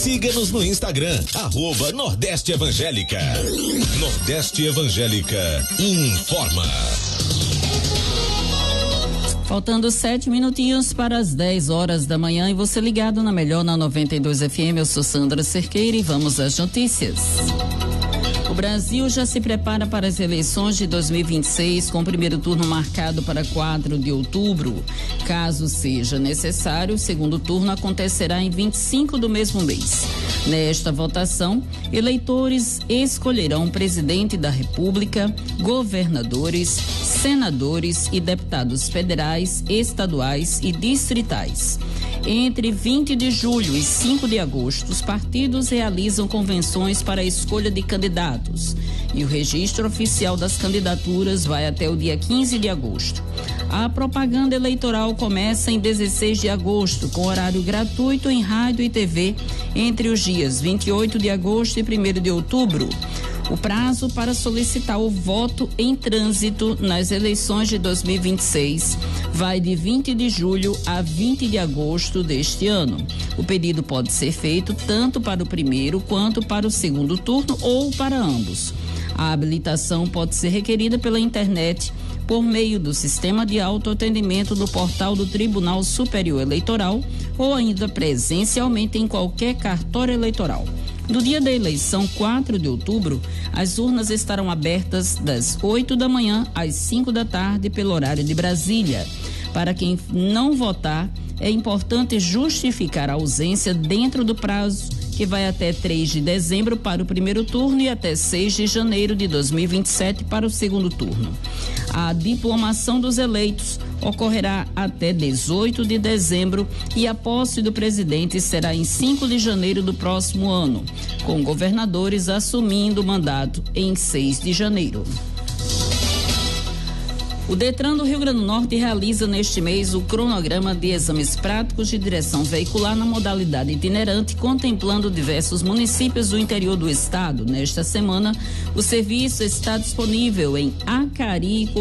Siga-nos no Instagram, @Nordeste Evangélica. Nordeste Evangélica informa. Faltando 7 minutinhos para as 10 horas da manhã e você ligado na melhor na 92 FM. Eu sou Sandra Cerqueira e vamos às notícias. O Brasil já se prepara para as eleições de 2026, com o primeiro turno marcado para 4 de outubro. Caso seja necessário, o segundo turno acontecerá em 25 do mesmo mês. Nesta votação, eleitores escolherão presidente da República, governadores, senadores e deputados federais, estaduais e distritais. Entre 20 de julho e 5 de agosto, os partidos realizam convenções para a escolha de candidatos e o registro oficial das candidaturas vai até o dia 15 de agosto. A propaganda eleitoral começa em 16 de agosto, com horário gratuito em rádio e TV entre os dias 28 de agosto e 1º de outubro. O prazo para solicitar o voto em trânsito nas eleições de 2026 vai de 20 de julho a 20 de agosto deste ano. O pedido pode ser feito tanto para o primeiro quanto para o segundo turno ou para ambos. A habilitação pode ser requerida pela internet por meio do sistema de autoatendimento do portal do Tribunal Superior Eleitoral ou ainda presencialmente em qualquer cartório eleitoral. No dia da eleição, 4 de outubro, as urnas estarão abertas das 8 da manhã às 5 da tarde pelo horário de Brasília. Para quem não votar, é importante justificar a ausência dentro do prazo, que vai até 3 de dezembro para o primeiro turno e até 6 de janeiro de 2027 para o segundo turno. A diplomação dos eleitos ocorrerá até 18 de dezembro e a posse do presidente será em 5 de janeiro do próximo ano, com governadores assumindo o mandato em 6 de janeiro. O Detran do Rio Grande do Norte realiza neste mês o cronograma de exames práticos de direção veicular na modalidade itinerante, contemplando diversos municípios do interior do estado. Nesta semana, o serviço está disponível em Acari,